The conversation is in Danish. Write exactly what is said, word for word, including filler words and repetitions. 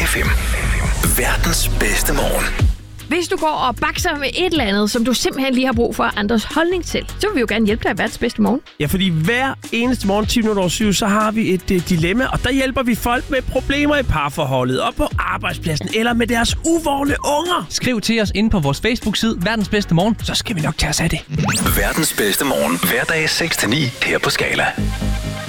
F M. Verdens bedste morgen. Hvis du går og bakser med et eller andet, som du simpelthen lige har brug for andres holdning til, så vil vi jo gerne hjælpe dig i verdens bedste morgen. Ja, fordi hver eneste morgen ti minutter over syv, så har vi et uh, dilemma, og der hjælper vi folk med problemer i parforholdet, og på arbejdspladsen, eller med deres uvågne unger. Skriv til os inde på vores Facebook-side, Verdens Bedste Morgen, så skal vi nok tage os af det. Verdens bedste morgen. Hverdag seks til ni her på Skala.